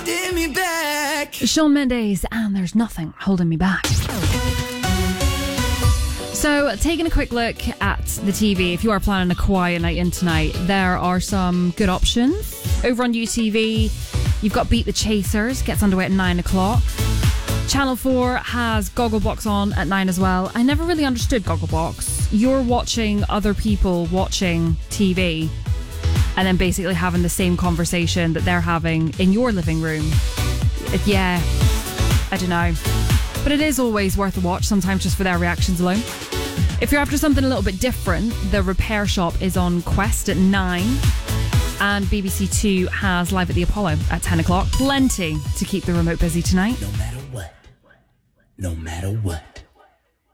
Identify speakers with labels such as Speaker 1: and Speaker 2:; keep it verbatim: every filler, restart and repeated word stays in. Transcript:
Speaker 1: holding me back.
Speaker 2: Shawn Mendes, and There's Nothing Holding Me Back. So, taking a quick look at the T V, if you are planning a quiet night in tonight, there are some good options. Over on U T V, you've got Beat the Chasers, gets underway at nine o'clock. Channel four has Gogglebox on at nine as well. I never really understood Gogglebox. You're watching other people watching T V and then basically having the same conversation that they're having in your living room. Yeah, I don't know. But it is always worth a watch, sometimes just for their reactions alone. If you're after something a little bit different, The Repair Shop is on Quest at nine. And B B C Two has Live at the Apollo at ten o'clock. Plenty to keep the remote busy tonight.
Speaker 1: No matter what. No matter what.